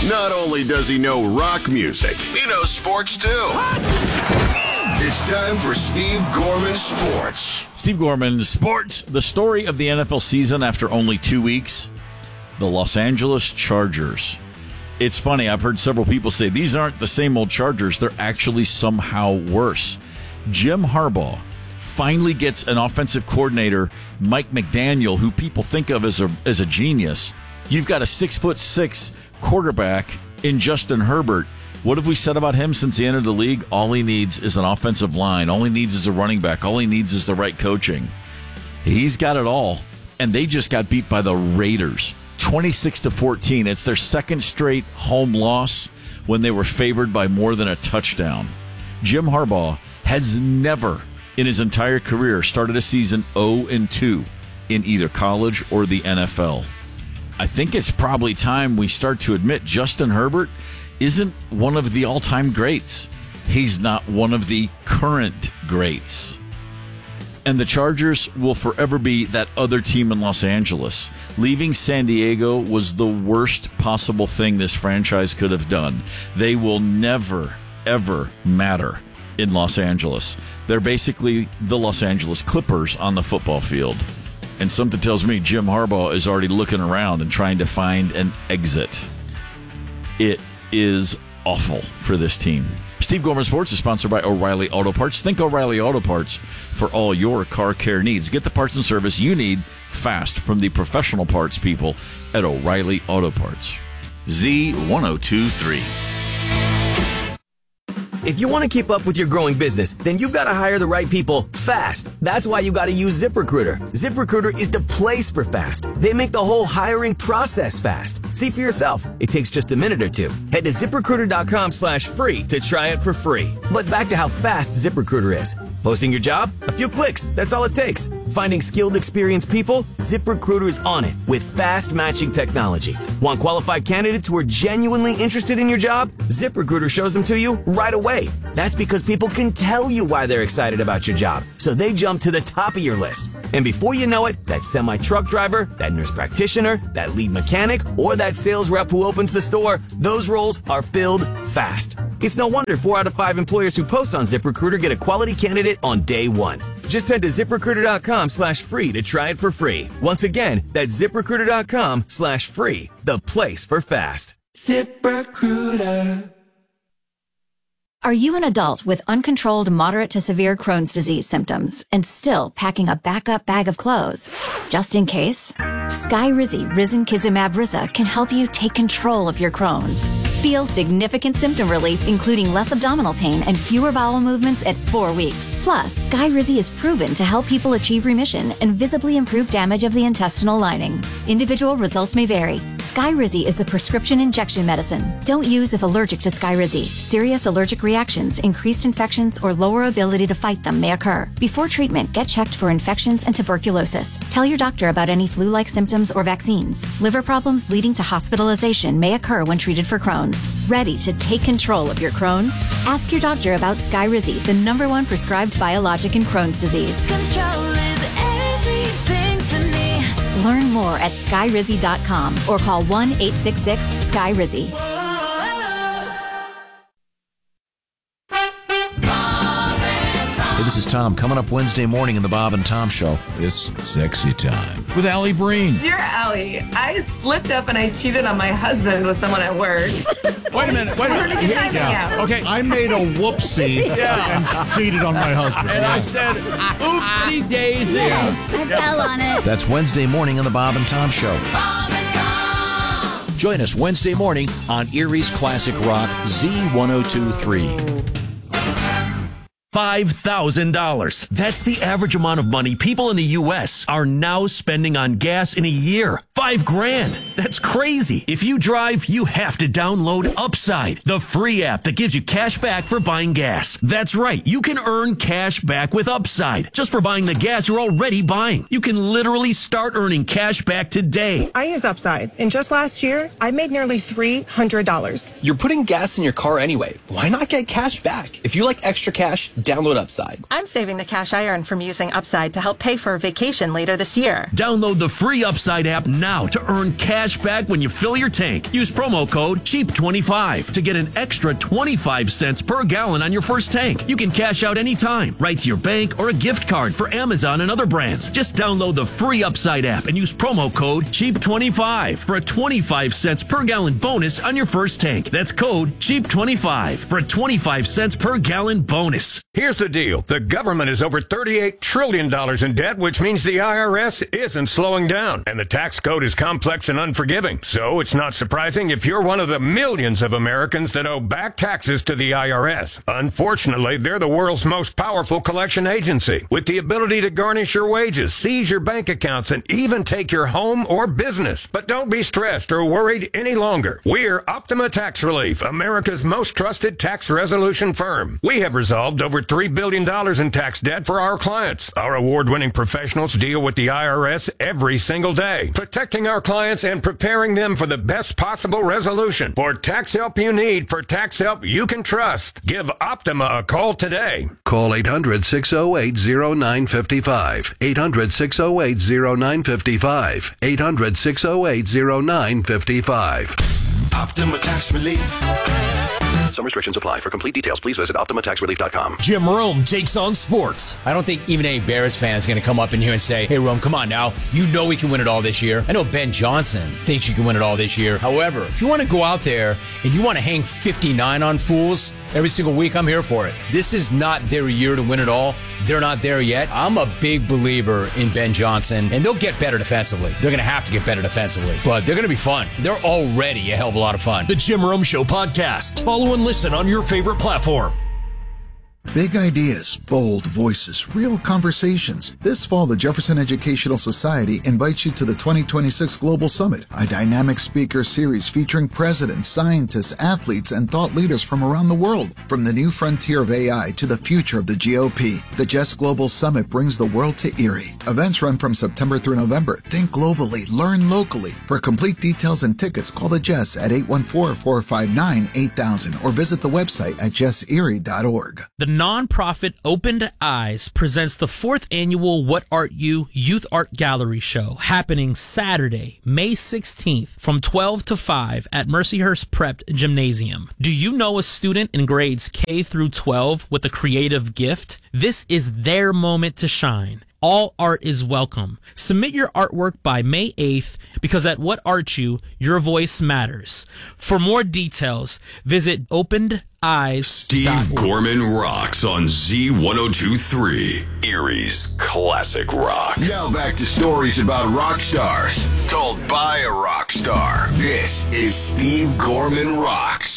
Not only does he know rock music, he knows sports too. It's time for Steve Gorman Sports. Steve Gorman Sports, the story of the NFL season after only 2 weeks. The Los Angeles Chargers. It's funny, I've heard several people say these aren't the same old Chargers. They're actually somehow worse. Jim Harbaugh finally gets an offensive coordinator, Mike McDaniel, who people think of as a genius. You've got a 6'6" quarterback in Justin Herbert. What have we said about him since he entered the league? All he needs is an offensive line. All he needs is a running back. All he needs is the right coaching. He's got it all, and they just got beat by the Raiders, 26-14. It's their second straight home loss when they were favored by more than a touchdown. Jim Harbaugh has never in his entire career started a season 0-2 in either college or the NFL. I think it's probably time we start to admit Justin Herbert isn't one of the all-time greats. He's not one of the current greats. And the Chargers will forever be that other team in Los Angeles. Leaving San Diego was the worst possible thing this franchise could have done. They will never, ever matter in Los Angeles. They're basically the Los Angeles Clippers on the football field. And something tells me Jim Harbaugh is already looking around and trying to find an exit. It is awful for this team. Steve Gorman Sports is sponsored by O'Reilly Auto Parts. Think O'Reilly Auto Parts for all your car care needs. Get the parts and service you need fast from the professional parts people at O'Reilly Auto Parts. Z1023. If you want to keep up with your growing business, then you've got to hire the right people fast. That's why you got to use ZipRecruiter. ZipRecruiter is the place for fast. They make the whole hiring process fast. See for yourself. It takes just a minute or two. Head to ZipRecruiter.com/free to try it for free. But back to how fast ZipRecruiter is. Posting your job? A few clicks. That's all it takes. Finding skilled, experienced people? ZipRecruiter is on it with fast matching technology. Want qualified candidates who are genuinely interested in your job? ZipRecruiter shows them to you right away. That's because people can tell you why they're excited about your job, so they jump to the top of your list. And before you know it, that semi-truck driver, that nurse practitioner, that lead mechanic, or that sales rep who opens the store, those roles are filled fast. It's no wonder 4 out of 5 employers who post on ZipRecruiter get a quality candidate on day one. Just head to ZipRecruiter.com/free to try it for free. Once again, that's ZipRecruiter.com/free, the place for fast. ZipRecruiter. Are you an adult with uncontrolled moderate to severe Crohn's disease symptoms and still packing a backup bag of clothes? Just in case, Skyrizi Risankizumab Riza can help you take control of your Crohn's. Feel significant symptom relief, including less abdominal pain and fewer bowel movements at 4 weeks. Plus, Skyrizi is proven to help people achieve remission and visibly improve damage of the intestinal lining. Individual results may vary. Skyrizi is a prescription injection medicine. Don't use if allergic to Skyrizi. Serious allergic reactions, increased infections, or lower ability to fight them may occur. Before treatment, get checked for infections and tuberculosis. Tell your doctor about any flu-like symptoms or vaccines. Liver problems leading to hospitalization may occur when treated for Crohn's. Ready to take control of your Crohn's? Ask your doctor about Skyrizi, the #1 prescribed biologic in Crohn's disease. Control is everything to me. Learn more at Skyrizi.com or call 1-866-SKYRIZI. Hey, this is Tom. Coming up Wednesday morning in the Bob and Tom Show, it's Sexy Time with Allie Breen. Dear Allie, I slipped up and I cheated on my husband with someone at work. Wait a minute. Yeah. Okay, I made a whoopsie and cheated on my husband. And I said, oopsie daisy. Yes, I fell on it. That's Wednesday morning on the Bob and Tom Show. Bob and Tom. Join us Wednesday morning on Erie's Classic Rock Z1023. $5,000. That's the average amount of money people in the U.S. are now spending on gas in a year. $5,000. That's crazy. If you drive, you have to download Upside, the free app that gives you cash back for buying gas. That's right. You can earn cash back with Upside just for buying the gas you're already buying. You can literally start earning cash back today. I use Upside, and just last year, I made nearly $300. You're putting gas in your car anyway. Why not get cash back? If you like extra cash, download Upside. I'm saving the cash I earned from using Upside to help pay for a vacation later this year. Download the free Upside app now now to earn cash back when you fill your tank. Use promo code CHEAP25 to get an extra 25 cents per gallon on your first tank. You can cash out anytime, right to your bank or a gift card for Amazon and other brands. Just download the free Upside app and use promo code CHEAP25 for a 25 cents per gallon bonus on your first tank. That's code CHEAP25 for a 25 cents per gallon bonus. Here's the deal. The government is over $38 trillion in debt, which means the IRS isn't slowing down. And the tax code is complex and unforgiving. So it's not surprising if you're one of the millions of Americans that owe back taxes to the IRS. Unfortunately, they're the world's most powerful collection agency, with the ability to garnish your wages, seize your bank accounts, and even take your home or business. But don't be stressed or worried any longer. We're Optima Tax Relief, America's most trusted tax resolution firm. We have resolved over $3 billion in tax debt for our clients. Our award-winning professionals deal with the IRS every single day, protecting our clients and preparing them for the best possible resolution. For tax help you need, for tax help you can trust, give Optima a call today. Call 800-608-0955. 800-608-0955. 800-608-0955. Optima Tax Relief. Some restrictions apply. For complete details, please visit OptimaTaxRelief.com. Jim Rome takes on sports. I don't think even any Bears fan is going to come up in here and say, hey, Rome, come on now. You know we can win it all this year. I know Ben Johnson thinks you can win it all this year. However, if you want to go out there and you want to hang 59 on fools every single week, I'm here for it. This is not their year to win it all. They're not there yet. I'm a big believer in Ben Johnson, and they'll get better defensively. They're going to have to get better defensively, but they're going to be fun. They're already a hell of a lot of fun. The Jim Rome Show podcast. Follow and listen on your favorite platform. Big ideas, bold voices, real conversations. This fall, the Jefferson Educational Society invites you to the 2026 Global Summit, a dynamic speaker series featuring presidents, scientists, athletes, and thought leaders from around the world. From the new frontier of AI to the future of the GOP, the Jess Global Summit brings the world to Erie. Events run from September through November. Think globally, learn locally. For complete details and tickets, call the Jess at 814-459-8000 or visit the website at jesserie.org. The nonprofit Opened Eyes presents the 4th annual What Art You Youth Art Gallery Show, happening Saturday, May 16th from 12 to 5 at Mercyhurst Prep Gymnasium. Do you know a student in grades K through 12 with a creative gift? This is their moment to shine. All art is welcome. Submit your artwork by May 8th because at What Art You, your voice matters. For more details, visit openedeyes.org. Steve Gorman rocks on Z102.3, Erie's classic rock. Now back to stories about rock stars, told by a rock star. This is Steve Gorman Rocks.